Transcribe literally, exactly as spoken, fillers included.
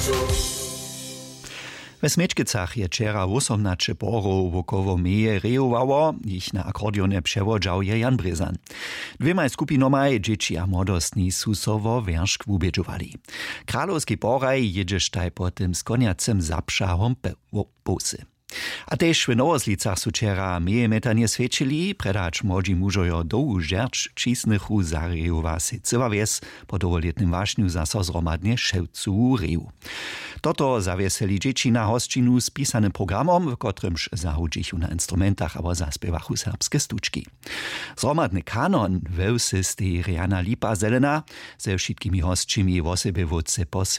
We Smečkicach je wczera osemnaście porów wokoło meje rejowało, ich na akordionie przewodzał je Jan Brezan. Dwiema skupinomaj dzieci a młodostni su sowo wierszk wubědžovali. Kralowski poraj jedziesz taj po tym z koniacem zapsza hompe posy. A tež v Novoslicach su wczera meje metanie svedčili, predać młodzi mužojo dołu žerč čísnychu zarejowa se cyła wies po dowoletnym waśniu zaso zromadnie ševcu reju. Toto zawieseli dzieci na hosčinu z pisanym programom, w kotrymż zahudžichu na instrumentach abo zaspiewachu serbskie stučki. Zromadny kanon wełsy z tej Riana Lipa Zelena ze wszystkimi hosčimi w osebie wódce po